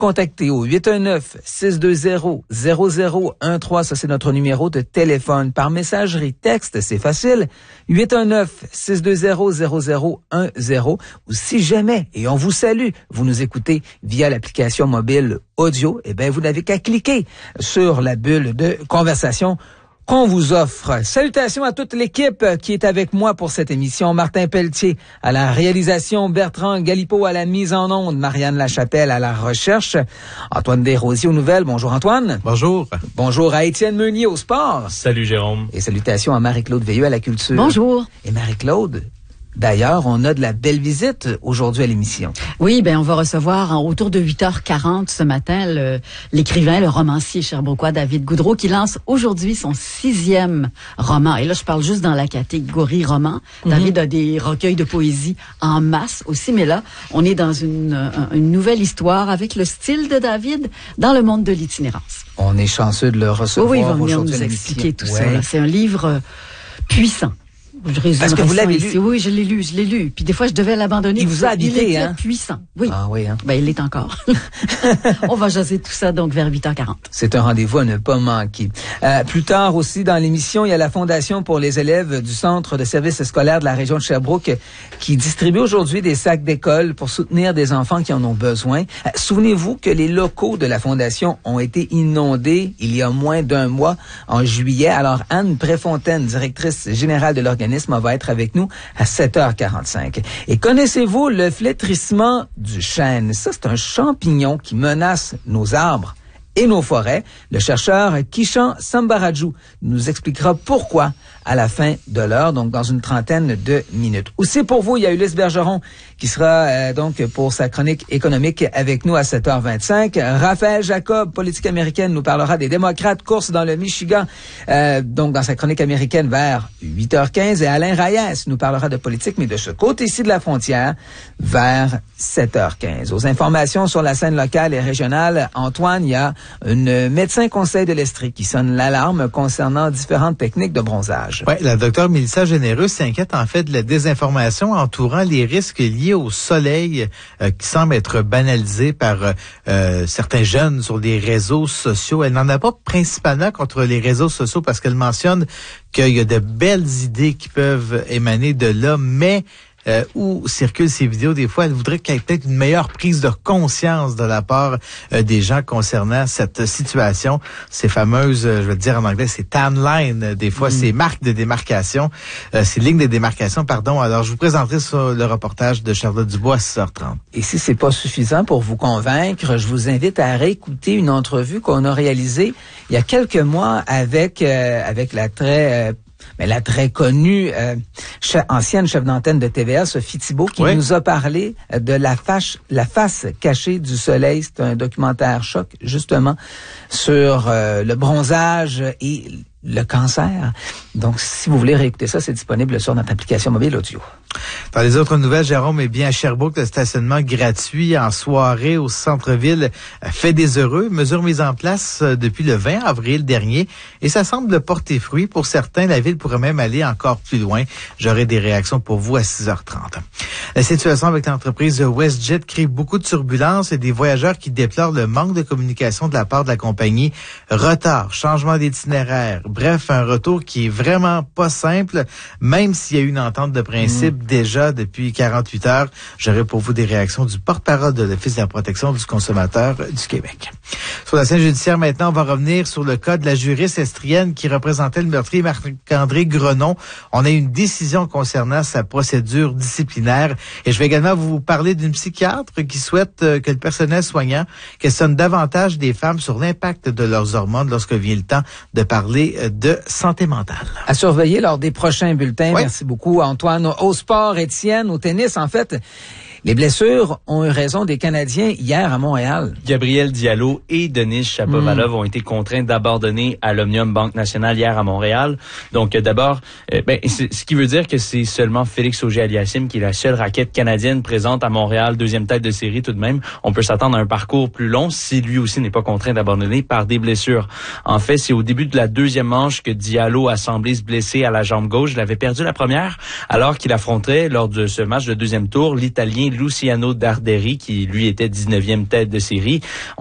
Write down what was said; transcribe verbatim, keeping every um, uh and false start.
contacter au huit un neuf, six deux zéro, zéro zéro un trois. Ça, c'est notre numéro de téléphone. Par messagerie texte, c'est facile. huit un neuf, six deux zéro, zéro zéro un zéro. Ou si jamais, et on vous salue, vous nous écoutez via l'application mobile audio, eh bien, vous n'avez qu'à cliquer sur la bulle de conversation qu'on vous offre. Salutations à toute l'équipe qui est avec moi pour cette émission. Martin Pelletier à la réalisation, Bertrand Galipeau à la mise en onde, Marianne Lachapelle à la recherche, Antoine Desrosiers aux nouvelles. Bonjour Antoine. Bonjour. Bonjour à Étienne Meunier au sport. Salut Jérôme. Et salutations à Marie-Claude Veilleux à la culture. Bonjour. Et Marie-Claude, d'ailleurs, on a de la belle visite aujourd'hui à l'émission. Oui, ben on va recevoir en, autour de huit heures quarante ce matin le, l'écrivain, le romancier sherbrookois David Goudreau qui lance aujourd'hui son sixième roman. Et là, je parle juste dans la catégorie roman. Mm-hmm. David a des recueils de poésie en masse aussi, mais là, on est dans une, une nouvelle histoire avec le style de David dans le monde de l'itinérance. On est chanceux de le recevoir oui, oui, il va aujourd'hui venir nous à expliquer tout ouais. ça. Là. C'est un livre euh, puissant. Parce que vous l'avez lu? Oui, je l'ai lu, je l'ai lu. Puis des fois, je devais l'abandonner. Il vous a habité, il était hein? puissant. Oui. Ah oui, hein? Ben, il l'est encore. On va jaser tout ça, donc, vers huit heures quarante. C'est un rendez-vous à ne pas manquer. Euh, plus tard aussi, dans l'émission, il y a la Fondation pour les élèves du Centre de services scolaires de la région de Sherbrooke qui distribue aujourd'hui des sacs d'école pour soutenir des enfants qui en ont besoin. Euh, souvenez-vous que les locaux de la Fondation ont été inondés il y a moins d'un mois, en juillet. Alors, Anne Préfontaine, directrice générale de l'organisme, va être avec nous à sept heures quarante-cinq. Et connaissez-vous le flétrissement du chêne? Ça, c'est un champignon qui menace nos arbres et nos forêts. Le chercheur Kishan Sambarajou nous expliquera pourquoi à la fin de l'heure, donc dans une trentaine de minutes. Aussi pour vous, il y a Ulysse Bergeron qui sera euh, donc pour sa chronique économique avec nous à sept heures vingt-cinq. Raphaël Jacob, politique américaine, nous parlera des démocrates, course dans le Michigan, euh, donc dans sa chronique américaine vers huit heures quinze. Et Alain Reyes nous parlera de politique, mais de ce côté-ci de la frontière, vers sept heures quinze. Aux informations sur la scène locale et régionale, Antoine, il y a une médecin conseil de l'Estrie qui sonne l'alarme concernant différentes techniques de bronzage. Oui, la docteure Mélissa Généreux s'inquiète en fait de la désinformation entourant les risques liés au soleil euh, qui semble être banalisé par euh, certains jeunes sur les réseaux sociaux. Elle n'en a pas principalement contre les réseaux sociaux parce qu'elle mentionne qu'il y a de belles idées qui peuvent émaner de là, mais Euh, où circulent ces vidéos, des fois, elle voudrait qu'il y ait peut-être une meilleure prise de conscience de la part euh, des gens concernant cette situation. Ces fameuses, euh, je vais dire en anglais, ces tan lines, euh, des fois, mm. ces marques de démarcation, euh, ces lignes de démarcation, pardon. Alors, je vous présenterai sur le reportage de Charlotte Dubois à six heures trente. Et si c'est pas suffisant pour vous convaincre, je vous invite à réécouter une entrevue qu'on a réalisée il y a quelques mois avec euh, avec la très euh, mais la très connue euh, chef, ancienne chef d'antenne de T V A, Sophie Thibault, qui oui. nous a parlé de la face, la face cachée du soleil. C'est un documentaire choc, justement, sur euh, le bronzage et le cancer. Donc, si vous voulez réécouter ça, c'est disponible sur notre application mobile audio. Dans les autres nouvelles, Jérôme, eh bien, à Sherbrooke, le stationnement gratuit en soirée au centre-ville fait des heureux. Mesure mise en place depuis le vingt avril dernier et ça semble porter fruit. Pour certains, la ville pourrait même aller encore plus loin. J'aurai des réactions pour vous à six heures trente. La situation avec l'entreprise WestJet crée beaucoup de turbulences et des voyageurs qui déplorent le manque de communication de la part de la compagnie. Retard, changement d'itinéraire, bref, un retour qui est vraiment pas simple, même s'il y a eu une entente de principe mmh. déjà depuis quarante-huit heures. J'aurai pour vous des réactions du porte-parole de l'Office de la protection du consommateur du Québec. Sur la scène judiciaire, maintenant, on va revenir sur le cas de la juriste estrienne qui représentait le meurtrier Marc-André Grenon. On a eu une décision concernant sa procédure disciplinaire et je vais également vous parler d'une psychiatre qui souhaite que le personnel soignant questionne davantage des femmes sur l'impact de leurs hormones lorsque vient le temps de parler de santé mentale. À surveiller lors des prochains bulletins. Oui. Merci beaucoup, Antoine. Au sport, Étienne, au tennis, en fait, les blessures ont eu raison des Canadiens hier à Montréal. Gabriel Diallo et Denis Shapovalov mmh. ont été contraints d'abandonner à l'Omnium Banque Nationale hier à Montréal. Donc, euh, d'abord, euh, ben, ce qui veut dire que c'est seulement Félix Auger-Aliassime qui est la seule raquette canadienne présente à Montréal, deuxième tête de série tout de même. On peut s'attendre à un parcours plus long si lui aussi n'est pas contraint d'abandonner par des blessures. En fait, c'est au début de la deuxième manche que Diallo a semblé se blesser à la jambe gauche. Il avait perdu la première alors qu'il affrontait lors de ce match de deuxième tour l'Italien Luciano Darderi, qui lui était dix-neuvième tête de série.